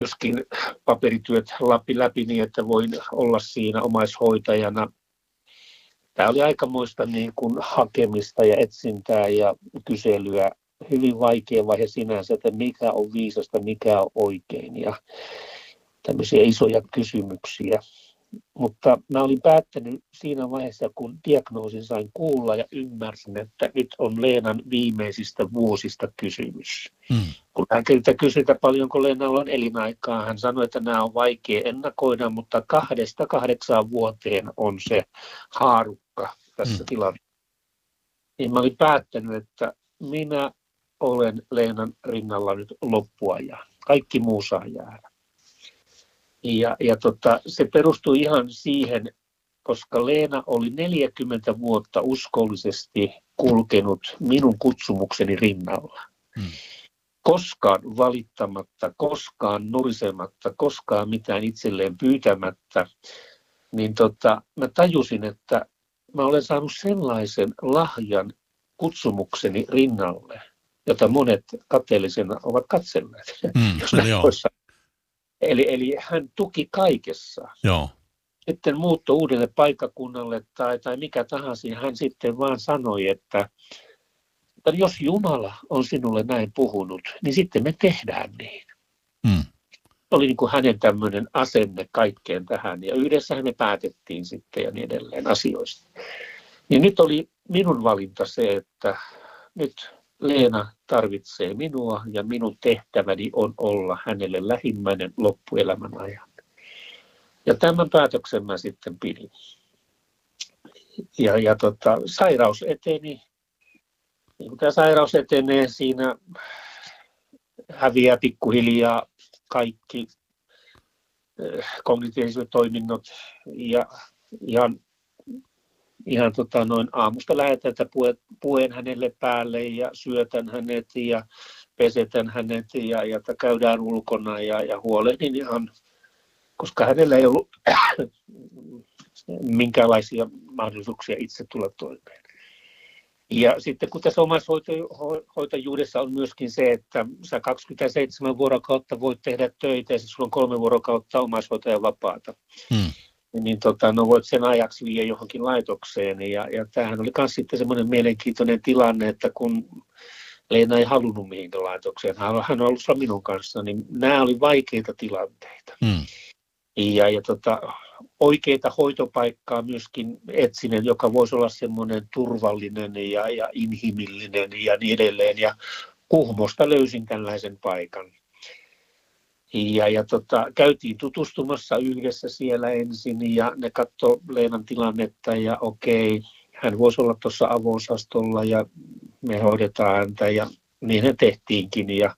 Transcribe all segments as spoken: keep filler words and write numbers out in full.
myöskin paperityöt läpi, läpi niin, että voin olla siinä omaishoitajana. Tämä oli aikamoista niin kuin hakemista ja etsintää ja kyselyä. Hyvin vaikea vaihe sinänsä, että mikä on viisasta, mikä on oikein ja tämmöisiä isoja kysymyksiä. Mutta mä olin päättänyt siinä vaiheessa, kun diagnoosin sain kuulla ja ymmärsin, että nyt on Leenan viimeisistä vuosista kysymys. Mm. Kun lääkäriltä kysytään paljonko Leenalla on elinaikaa, hän sanoi, että nämä on vaikea ennakoida, mutta kahdesta kahdeksaan vuoteen on se haarukka tässä mm. tilanteessa. Niin mä olin päättänyt, että minä olen Leenan rinnalla nyt loppuajan. Kaikki muu saa jäädä. Ja, ja tota, se perustui ihan siihen, koska Leena oli neljäkymmentä vuotta uskollisesti kulkenut minun kutsumukseni rinnalla. Hmm. Koskaan valittamatta, koskaan nurisematta, koskaan mitään itselleen pyytämättä. Niin tota, mä tajusin, että mä olen saanut sellaisen lahjan kutsumukseni rinnalle, jota monet kateellisena ovat katselleet. Mm, jos eli, eli hän tuki kaikessa. Joo. Sitten muutto uudelle paikkakunnalle tai, tai mikä tahansa, hän sitten vaan sanoi, että, että jos Jumala on sinulle näin puhunut, niin sitten me tehdään niin. Mm. Oli niin kuin hänen tämmöinen asenne kaikkeen tähän ja yhdessä me päätettiin sitten ja niin edelleen asioista. Niin nyt oli minun valinta se, että nyt Leena tarvitsee minua ja minun tehtäväni on olla hänelle lähimmäinen loppuelämän ajan. Ja tämän päätöksen mä sitten pidin. Ja, ja tota, sairaus eteni. Niin kun tämä sairaus etenee, siinä häviää pikkuhiljaa kaikki kognitiiviset toiminnot ja ihan Ihan tota, noin aamusta lähetän, että puen hänelle päälle ja syötän hänet ja pesetän hänet ja, ja käydään ulkona ja, ja huolehdin ihan, koska hänellä ei ollut minkäänlaisia mahdollisuuksia itse tulla toimeen. Ja sitten kun tässä omaishoitajuudessa on myöskin se, että sä kaksikymmentäseitsemän vuorokautta voit tehdä töitä ja sitten sulla on kolme vuorokautta omaishoitajan vapaata. Hmm. Niin tota, no voit sen ajaksi viedä johonkin laitokseen. Ja, ja tämähän oli myös sitten semmoinen mielenkiintoinen tilanne, että kun Leena ei halunnut mihinkään laitokseen, hän on ollut minun kanssa, niin nämä oli vaikeita tilanteita. Mm. Ja, ja tota, oikeita hoitopaikkaa myöskin etsinen, joka voisi olla semmoinen turvallinen ja, ja inhimillinen ja niin edelleen. Ja Kuhmosta löysin tällaisen paikan. Ja, ja tota, käytiin tutustumassa yhdessä siellä ensin ja ne katsoi Leenan tilannetta ja okei, hän voisi olla tuossa avo-osastolla ja me hoidetaan häntä ja niin he tehtiinkin. Ja,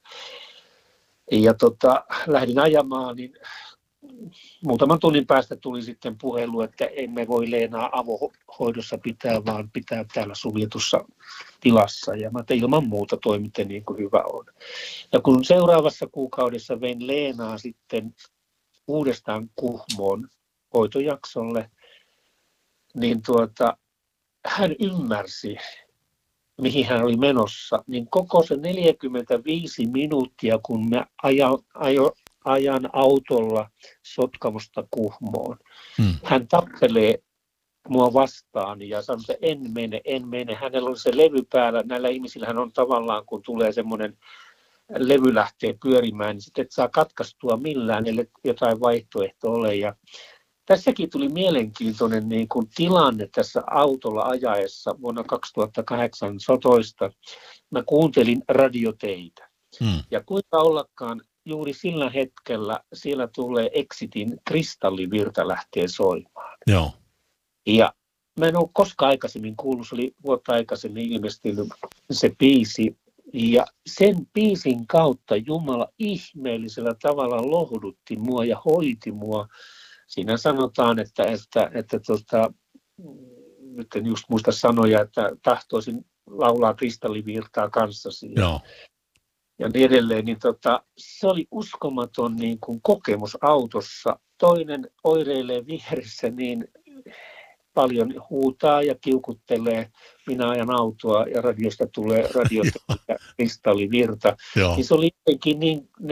ja tota, lähdin ajamaan, niin muutaman tunnin päästä tuli sitten puhelu, että emme voi Leenaa avohoidossa pitää, vaan pitää täällä suljetussa tilassa. Ja mä ajattelin, ilman muuta toimitte niin kuin hyvä on. Ja kun seuraavassa kuukaudessa vein Leenaa sitten uudestaan Kuhmoon hoitojaksolle, niin tuota, hän ymmärsi, mihin hän oli menossa. Niin koko se neljäkymmentäviisi minuuttia, kun mä ajan, ajo, ajan autolla Sotkamosta Kuhmoon, hmm. hän tappelee mua vastaan ja sanoi, että en mene, en mene. Hänellä on se levy päällä. Näillä ihmisillä on tavallaan, kun tulee semmoinen levy lähtee pyörimään, niin sitten et saa katkaistua millään, ellei jotain vaihtoehtoa ole. Ja tässäkin tuli mielenkiintoinen niin kuin tilanne tässä autolla ajaessa vuonna kaksituhattakahdeksantoista. Mä kuuntelin radioteitä. Hmm. Ja kuinka ollakaan juuri sillä hetkellä siellä tulee Exitin Kristallivirta lähtee soimaan. Joo. Ja mä en ole koskaan aikaisemmin kuullut, se oli vuotta aikaisemmin ilmestynyt se biisi. Ja sen biisin kautta Jumala ihmeellisellä tavalla lohdutti mua ja hoiti mua. Siinä sanotaan, että, että, että tota, nyt en just muista sanoja, että tahtoisin laulaa kristallivirtaa kanssasi. Joo. Ja niin edelleen, niin tota, se oli uskomaton niin kuin kokemus autossa. Toinen oireilee vieressä niin paljon huutaa ja kiukuttelee. Minä ajan autoa ja radiosta tulee radiosta kristallivirta. Niin se oli jotenkin niin, niin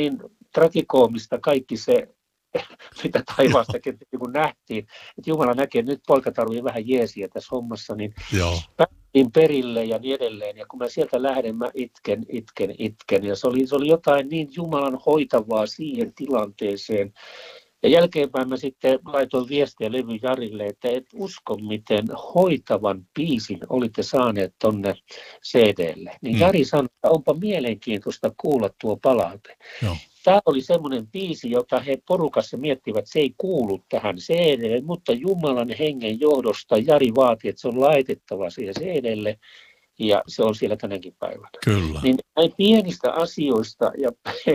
tragikoomista kaikki se, mitä taivaastakin niin nähtiin, että Jumala näkee, että nyt poika tarvitsee vähän jeesiä tässä hommassa, niin päätin perille ja niin edelleen. Ja kun mä sieltä lähden, mä itken, itken, itken. Ja se oli, se oli jotain niin Jumalan hoitavaa siihen tilanteeseen. Ja jälkeenpäin mä sitten laitoin viestiä Levy Jarille, että et usko, miten hoitavan biisin olitte saaneet tonne C D:lle. Niin mm. Jari sanoi, että onpa mielenkiintoista kuulla tuo palaute. Joo. Tämä oli semmoinen biisi, jota he porukassa miettivät, että se ei kuulu tähän C D:lle, mutta Jumalan hengen johdosta Jari vaati, että se on laitettava siihen C D:lle. Ja se on siellä tänäkin päivänä. Kyllä. Niin näin pienistä asioista ja,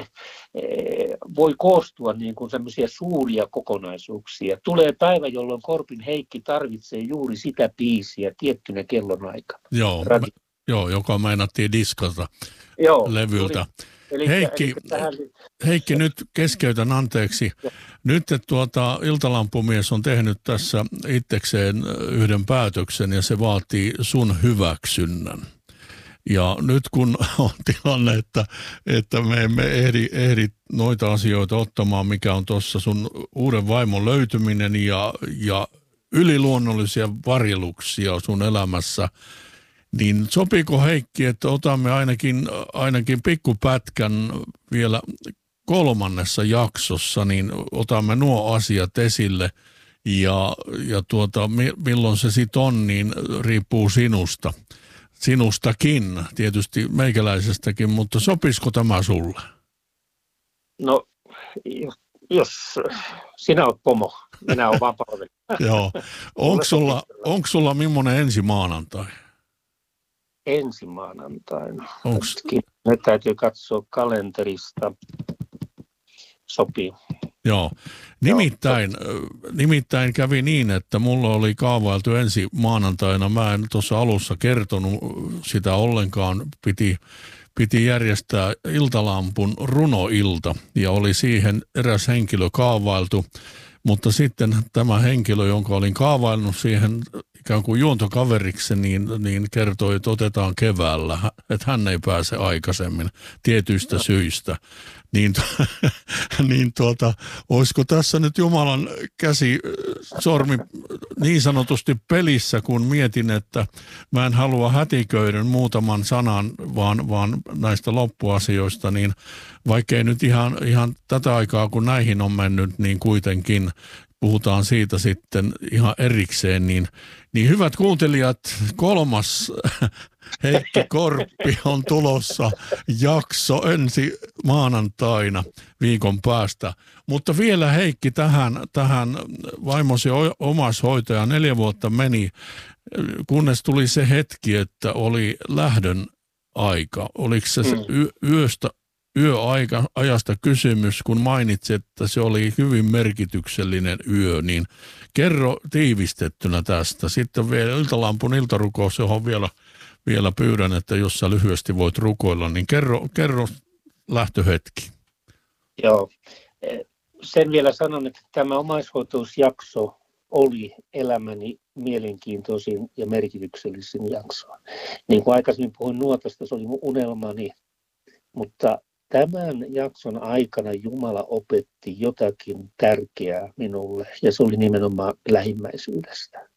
voi koostua niin kuin sellaisia suuria kokonaisuuksia. Tulee päivä, jolloin Korpin Heikki tarvitsee juuri sitä biisiä tiettynä kellonaikana. Joo, me, joo, joka meinattiin diskata joo, levyltä. Eli, Heikki, eli tähän... Heikki, nyt keskeytän anteeksi. Joo. Nyt että tuota, Iltalampumies on tehnyt tässä itsekseen yhden päätöksen ja se vaatii sun hyväksynnän. Ja nyt kun on tilanne, että, että me emme ehdi, ehdi noita asioita ottamaan, mikä on tuossa sun uuden vaimon löytyminen ja, ja yliluonnollisia varjeluksia sun elämässä, niin sopiiko Heikki, että otamme ainakin, ainakin pikkupätkän vielä kolmannessa jaksossa, niin otamme nuo asiat esille ja, ja tuota, milloin se sitten on, niin riippuu sinusta. Sinustakin, tietysti meikäläisestäkin, mutta sopisiko tämä sulle? No, jos sinä olet pomo, minä olen vaan palvelija. Joo. Onko sulla, onko sulla millainen ensi maanantai? Ensi maanantaina. Onks? Nyt täytyy katsoa kalenterista. Sopii. Joo. Nimittäin, Joo. nimittäin kävi niin, että mulla oli kaavailtu ensi maanantaina. Mä en tuossa alussa kertonut sitä ollenkaan. Piti, piti järjestää Iltalampun runoilta ja oli siihen eräs henkilö kaavailtu. Mutta sitten tämä henkilö, jonka olin kaavaillut siihen ikään kuin juontokaveriksi, niin, niin kertoi, että otetaan keväällä, että hän ei pääse aikaisemmin tietyistä syistä. Niin, niin tuota, olisiko tässä nyt Jumalan käsi, sormi niin sanotusti pelissä, kun mietin, että mä en halua hätiköidä muutaman sanan, vaan, vaan näistä loppuasioista, niin vaikkei nyt ihan, ihan tätä aikaa, kun näihin on mennyt, niin kuitenkin puhutaan siitä sitten ihan erikseen, niin, niin hyvät kuuntelijat, kolmas Heikki Korppi on tulossa jakso ensi maanantaina viikon päästä. Mutta vielä Heikki tähän, tähän vaimosi omaishoitaja neljä vuotta meni, kunnes tuli se hetki, että oli lähdön aika. Oliko se, se y- yöstä yöaika ajasta kysymys, kun mainitsit, että se oli hyvin merkityksellinen yö, niin kerro tiivistettynä tästä. Sitten vielä Iltalampun iltarukous, johon vielä, vielä pyydän, että jos sä lyhyesti voit rukoilla, niin kerro, kerro lähtöhetki. Joo, sen vielä sanon, että tämä omaishoitajuusjakso oli elämäni mielenkiintoisin ja merkityksellisin jakso. Niin kuin aikaisemmin puhuin nuotasta, se oli mun unelmani, mutta tämän jakson aikana Jumala opetti jotakin tärkeää minulle, ja se oli nimenomaan lähimmäisyydestä.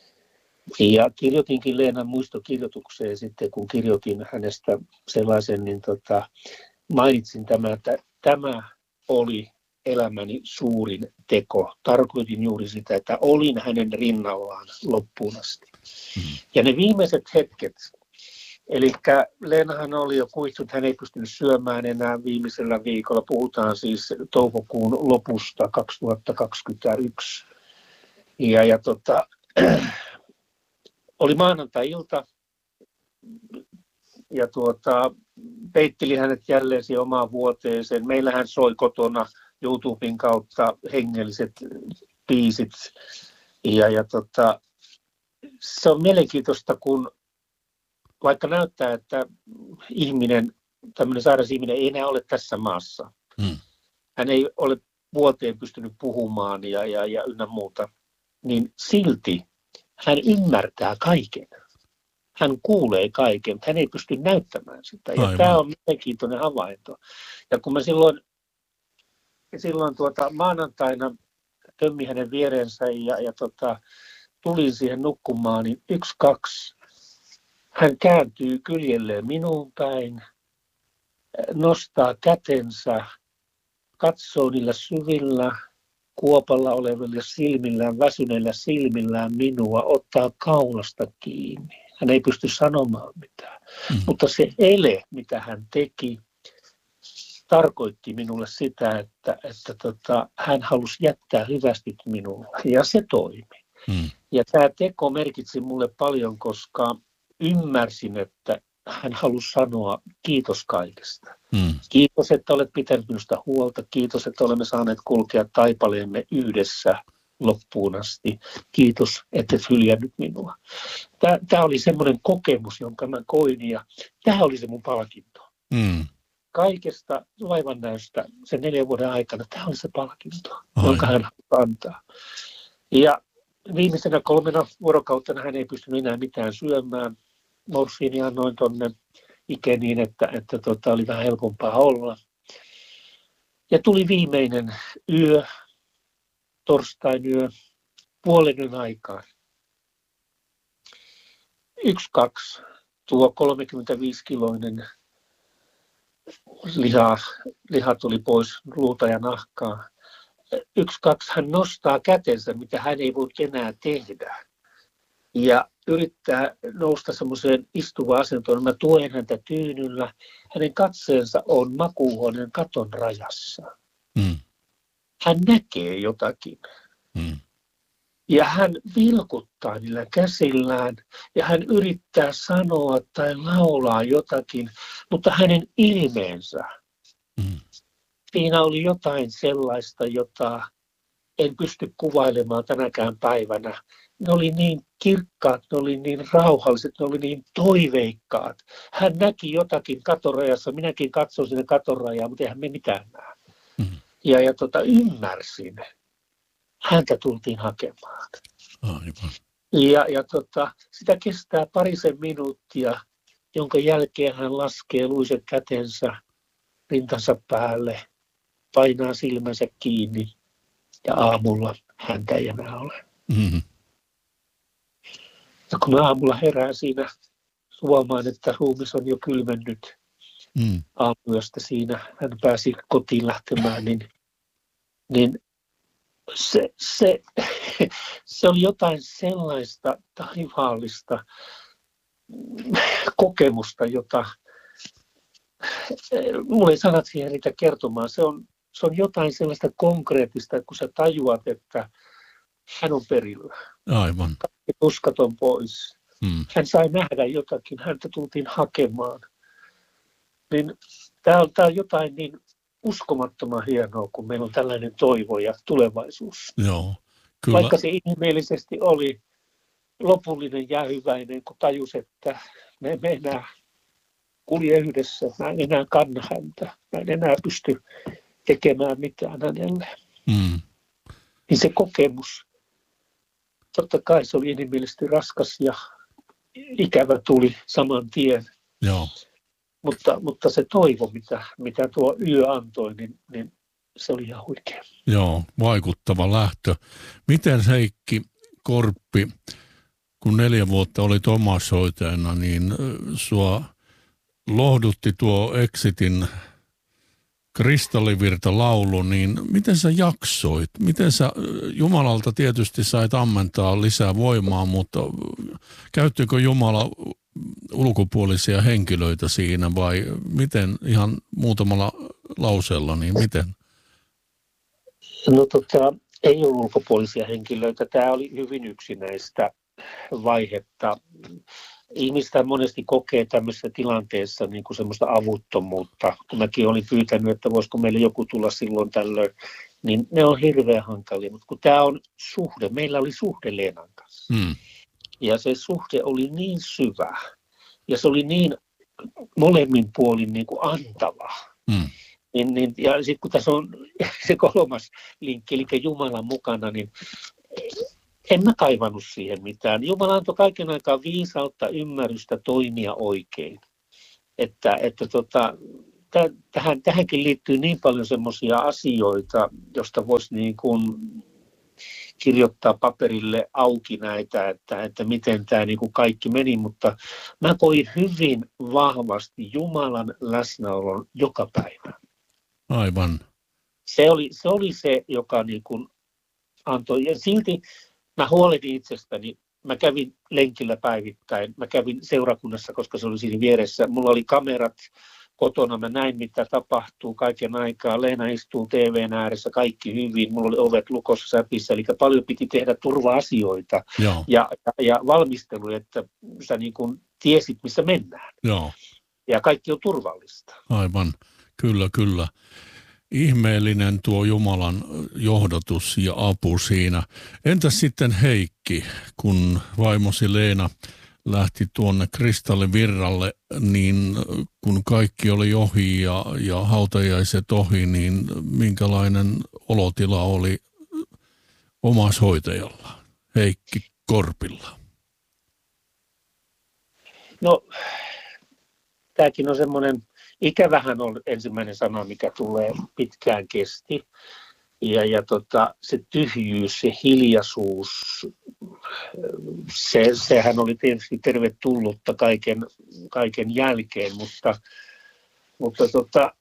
Ja kirjoitinkin Leenan muistokirjoitukseen sitten, kun kirjoitin hänestä sellaisen, niin tota, mainitsin tämän, että tämä oli elämäni suurin teko. Tarkoitin juuri sitä, että olin hänen rinnallaan loppuun asti. Mm. Ja ne viimeiset hetket, eli Leenahan oli jo kuitsut, hän ei pystynyt syömään enää viimeisellä viikolla. Puhutaan siis toukokuun lopusta kaksituhattakaksikymmentäyksi. Ja, ja tota, oli maanantai-ilta ja tuota, peitteli hänet jälleen siihen omaan vuoteeseen. Meillähän soi kotona YouTuben kautta hengelliset biisit. Ja, ja tota, se on mielenkiintoista, kun vaikka näyttää, että ihminen, tämmöinen sairas ihminen ei enää ole tässä maassa. Hmm. Hän ei ole vuoteen pystynyt puhumaan ja, ja, ja ynnä muuta, niin silti hän ymmärtää kaiken. Hän kuulee kaiken, mutta hän ei pysty näyttämään sitä. Ja Aivan. Tämä on mielenkiintoinen havainto. Ja kun mä silloin ja silloin tuota, maanantaina tömmin hänen vierensä ja, ja tota, tulin siihen nukkumaan, niin yksi, kaksi. Hän kääntyy kyljelleen minuun päin, nostaa kätensä, katsoo niillä syvillä, kuopalla olevilla silmillään, väsyneillä silmillään minua, ottaa kaulasta kiinni. Hän ei pysty sanomaan mitään, mm. mutta se ele, mitä hän teki, tarkoitti minulle sitä, että, että tota, hän halusi jättää hyvästit minulle, ja se toimi. Mm. Ja tämä teko merkitsi mulle paljon, koska ymmärsin, että hän halusi sanoa kiitos kaikesta. Mm. Kiitos, että olet pitänyt minusta huolta. Kiitos, että olemme saaneet kulkea taipaleemme yhdessä loppuun asti. Kiitos, että et hyljännyt minua. Tämä, tämä oli semmoinen kokemus, jonka mä koin, ja tämä oli se mun palkinto. Mm. Kaikesta vaivannäöstä sen neljän vuoden aikana tämä oli se palkinto, Ai. jonka hän antaa. Ja viimeisenä kolmena vuorokautena hän ei pystynyt enää mitään syömään. Morfiini annoin tuonne ikeniin, että, että tota, oli vähän helpompaa olla. Ja tuli viimeinen yö, torstain yö, puolen yön aikaan. Yksi, kaksi, tuo kolmekymmentäviisi-kiloinen liha, liha tuli pois luuta ja nahkaa. Yksi, kaksi, hän nostaa kätensä, mitä hän ei voi enää tehdä. Ja yrittää nousta semmoiseen istuvaan asentoon. Mä tuen häntä tyynyllä. Hänen katseensa on makuuhuoneen katon rajassa. Mm. Hän näkee jotakin. Mm. Ja hän vilkuttaa niillä käsillään. Ja hän yrittää sanoa tai laulaa jotakin. Mutta hänen ilmeensä, mm. siinä oli jotain sellaista, jota en pysty kuvailemaan tänäkään päivänä. Ne oli niin kirkkaat, ne oli niin rauhalliset, ne oli niin toiveikkaat. Hän näki jotakin katorajassa, minäkin katsoin sinne katorajaa, mutta eihän me mitään näe. Mm-hmm. Ja, ja tota, ymmärsin, häntä tultiin hakemaan. Aivan. Ja, ja tota, sitä kestää parisen minuuttia, jonka jälkeen hän laskee luiset kätensä rintansa päälle, painaa silmänsä kiinni ja aamulla häntä ei enää ole. Mm-hmm. Ja kun mä aamulla herään siinä, huomaan, että ruumis on jo kylmennyt mm. aamuyöstä siinä, hän pääsi kotiin lähtemään, niin, niin se, se, se oli jotain sellaista taivaallista kokemusta, jota mulla ei sanat siihen riitä kertomaan. Se on, se on jotain sellaista konkreettista, kun sä tajuat, että hän on perillä. Aivan. Kaikki tuskat on pois. Hmm. Hän sai nähdä jotakin, häntä tultiin hakemaan. Niin, tämä on, on jotain niin uskomattoman hienoa, kun meillä on tällainen toivo ja tulevaisuus. Joo, kyllä. Vaikka se inhimillisesti oli lopullinen jäähyväinen, kun tajus, että me emme enää kulje yhdessä, mä en enää kanna häntä, mä en enää pysty tekemään mitään hänelle. Hmm. Niin se kokemus, totta kai se oli inhimillisesti raskas ja ikävä tuli saman tien. Joo. Mutta, mutta se toivo, mitä, mitä tuo yö antoi, niin, niin se oli ihan huikea. Joo, vaikuttava lähtö. Miten Heikki Korppi, kun neljä vuotta olit omaishoitajana, niin sua lohdutti tuo Exitin Kristallivirta-laulu, niin miten sä jaksoit? Miten sä Jumalalta tietysti sait ammentaa lisää voimaa, mutta käyttikö Jumala ulkopuolisia henkilöitä siinä vai miten ihan muutamalla lauseella, niin miten? No tota, ei ollut ulkopuolisia henkilöitä. Tämä oli hyvin yksinäistä vaihetta. Ihmistä monesti kokee tämmöisessä tilanteessa niin kuin semmoista avuttomuutta. Kun mäkin olin pyytänyt, että voisiko meille joku tulla silloin tällöin, niin ne on hirveän hankalia. Mutta kun tämä on suhde, meillä oli suhde Leenan kanssa. Mm. Ja se suhde oli niin syvä ja se oli niin molemmin puolin niin kuin antava. Mm. Niin, niin, ja sitten kun tässä on se kolmas linkki, eli Jumalan mukana, niin en mä kaivannut siihen mitään. Jumala antoi kaiken aikaa viisautta, ymmärrystä toimia oikein. Että, että tota, tähän, tähänkin liittyy niin paljon semmoisia asioita, josta voisi niin kuin kirjoittaa paperille auki näitä, että, että miten tämä niin kuin kaikki meni, mutta mä koin hyvin vahvasti Jumalan läsnäolon joka päivä. Aivan. Se oli se, oli se joka niin kuin antoi, ja silti mä huolehdin itsestäni. Mä kävin lenkillä päivittäin, mä kävin seurakunnassa, koska se oli siinä vieressä. Mulla oli kamerat kotona, mä näin mitä tapahtuu kaiken aikaa. Leena istuu T V:n ääressä, kaikki hyvin. Mulla oli ovet lukossa säpissä, eli paljon piti tehdä turva-asioita ja, ja, ja valmistelu, että sä niin kuin tiesit, missä mennään. Joo. Ja kaikki on turvallista. Aivan, kyllä, kyllä. Ihmeellinen tuo Jumalan johdatus ja apu siinä. Entäs sitten Heikki, kun vaimosi Leena lähti tuonne Kristallivirralle, niin kun kaikki oli ohi ja, ja hautajaiset ohi, niin minkälainen olotila oli omaishoitajalla, Heikki Korpilla? No, tämäkin on semmoinen, ikävähän on ensimmäinen sana, mikä tulee, pitkään kesti. Ja, ja tota, se tyhjyys, se hiljaisuus, se, sehän oli tietysti tervetullutta kaiken, kaiken jälkeen, mutta, mutta tota,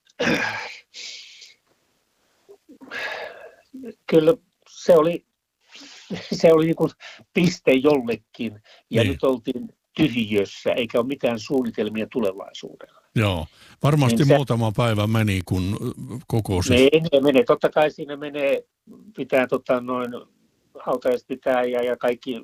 kyllä se oli, se oli niin kuin piste jollekin ja niin. Nyt oltiin tyhjössä, eikä ole mitään suunnitelmia tulevaisuudella. Joo, varmasti niin se, muutama päivä meni, kun kokous... Menee, menee. Totta kai siinä menee, pitää tota, noin hautajaiset pitää ja, ja kaikki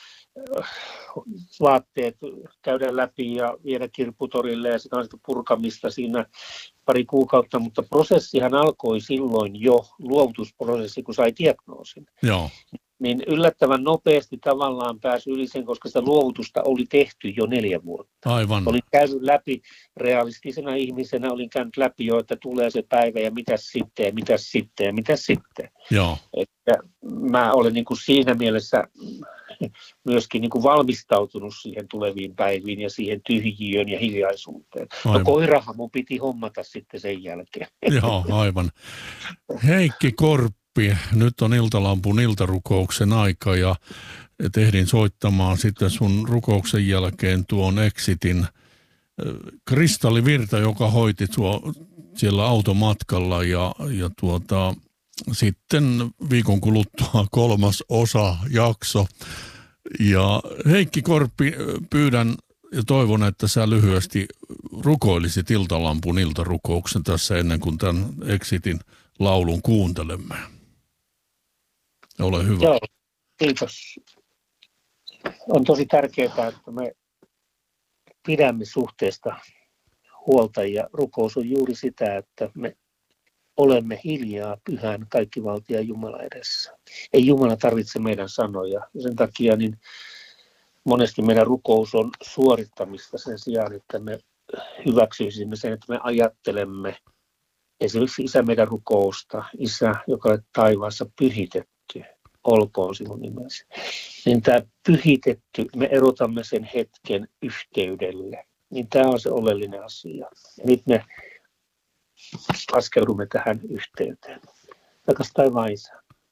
vaatteet käydä läpi ja viedä kirpputorille ja sitä on sitten purkamista siinä pari kuukautta, mutta prosessihan alkoi silloin jo, luovutusprosessi, kun sai diagnoosin. Joo. Niin yllättävän nopeasti tavallaan pääsi yli sen, koska sitä luovutusta oli tehty jo neljä vuotta. Aivan. Olin käynyt läpi realistisena ihmisenä, olin käynyt läpi jo, että tulee se päivä ja mitäs sitten ja mitäs sitten ja mitäs sitten. Joo. Että mä olen niin kuin siinä mielessä myöskin niin kuin valmistautunut siihen tuleviin päiviin ja siihen tyhjiöön ja hiljaisuuteen. Aivan. No koirahan mun piti hommata sitten sen jälkeen. Joo, aivan. Heikki Korppi. Nyt on Iltalampun iltarukouksen aika ja tehdin soittamaan sitten sun rukouksen jälkeen tuon Exitin Kristallivirta, joka hoiti tuo siellä automatkalla ja, ja tuota, sitten viikon kuluttua kolmas osa jakso. Ja Heikki Korppi, pyydän ja toivon, että sä lyhyesti rukoilisit Iltalampun iltarukouksen tässä ennen kuin tämän Exitin laulun kuuntelemme. Ole hyvä. Joo, kiitos. On tosi tärkeää, että me pidämme suhteesta huolta ja rukous on juuri sitä, että me olemme hiljaa pyhän kaikkivaltiaan Jumala edessä. Ei Jumala tarvitse meidän sanoja. Sen takia niin monesti meidän rukous on suorittamista sen sijaan, että me hyväksyisimme sen, että me ajattelemme esimerkiksi Isä meidän rukousta, Isä, joka olet taivaassa pyhitetty, olkoon sinun nimesi. Niin tämä pyhitetty, me erotamme sen hetken yhteydelle. Niin tämä on se oleellinen asia. Ja nyt me askeudumme tähän yhteyteen. Rakas taivaan Isä.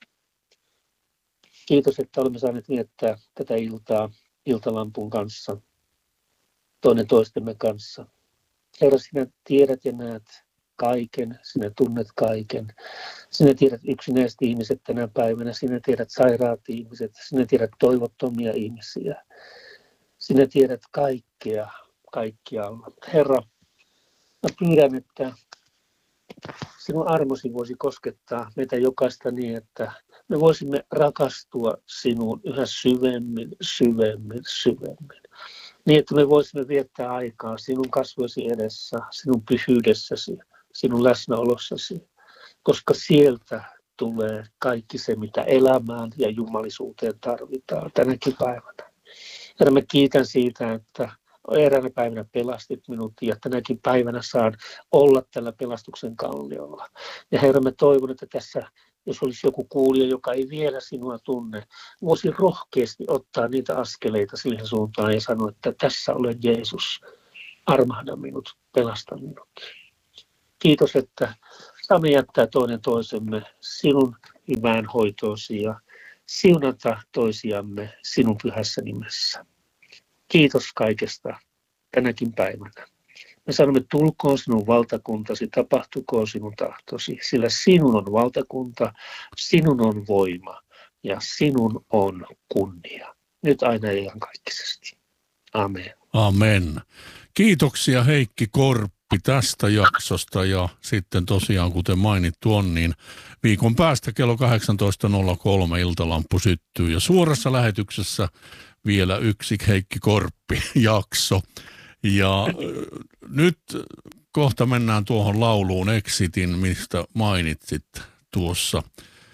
Kiitos, että olemme saaneet viettää tätä iltaa Iltalampun kanssa, toinen toistemme kanssa. Herra, sinä tiedät ja näet kaiken, sinä tunnet kaiken. Sinä tiedät yksinäiset ihmiset tänä päivänä, sinä tiedät sairaat ihmiset, sinä tiedät toivottomia ihmisiä. Sinä tiedät kaikkea, kaikkialla. Herra, mä pyydän, että sinun armosi voisi koskettaa meitä jokaista niin, että me voisimme rakastua sinuun yhä syvemmin, syvemmin, syvemmin. Niin, että me voisimme viettää aikaa sinun kasvoisi edessä, sinun pyhyydessäsi, sinun läsnäolossasi, koska sieltä tulee kaikki se, mitä elämään ja jumalisuuteen tarvitaan tänäkin päivänä. Herra, mä kiitän siitä, että eräänä päivänä pelastit minut ja tänäkin päivänä saan olla tällä pelastuksen kalliolla. Ja Herra, mä toivon, että tässä, jos olisi joku kuulija, joka ei vielä sinua tunne, voisi rohkeasti ottaa niitä askeleita siihen suuntaan ja sanoa, että tässä olen Jeesus, armahda minut, pelasta minut. Kiitos, että saamme jättää toinen toisemme sinun hyvään hoitoosi ja siunata toisiamme sinun pyhässä nimessä. Kiitos kaikesta tänäkin päivänä. Me sanomme, tulkoon sinun valtakuntasi, tapahtukoon sinun tahtosi, sillä sinun on valtakunta, sinun on voima ja sinun on kunnia. Nyt aina ja iankaikkisesti. Amen. Amen. Kiitoksia Heikki Korppi tästä jaksosta ja sitten tosiaan kuten mainittu on, niin viikon päästä kello kahdeksantoista nolla kolme Iltalampu syttyy ja suorassa lähetyksessä vielä yksi Heikki Korppi jakso. Ja nyt kohta mennään tuohon lauluun Exitin, mistä mainitsit tuossa,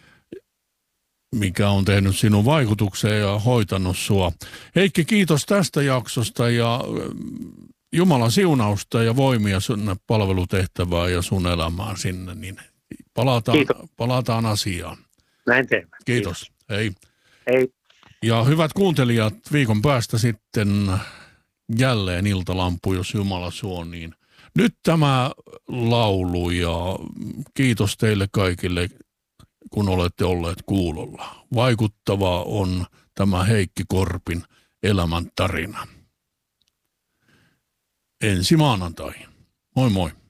mikä on tehnyt sinun vaikutukseen ja hoitanut sua. Heikki, kiitos tästä jaksosta ja Jumalan siunausta ja voimia sinne palvelutehtävään ja sun elämään sinne, niin palataan, palataan asiaan. Näin teemme. Kiitos. Kiitos. Hei. Hei. Ja hyvät kuuntelijat, viikon päästä sitten jälleen Iltalampu, jos Jumala suo, niin nyt tämä laulu ja kiitos teille kaikille, kun olette olleet kuulolla. Vaikuttavaa on tämä Heikki Korpin elämän tarina. Ensi maanantaihin. Moi moi.